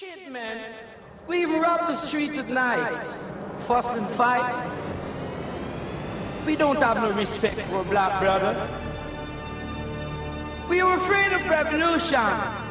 Shit, man. We even rob the street at night. Fuss and fight. We don't have no respect for a black brother. We are afraid of revolution.